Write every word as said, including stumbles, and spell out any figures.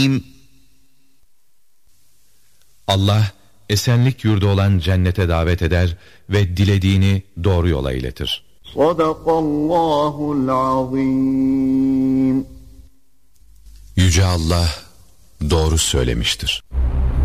Allah esenlik yurdu olan cennete davet eder ve dilediğini doğru yola iletir. Sadakallahul azim. Yüce Allah doğru söylemiştir.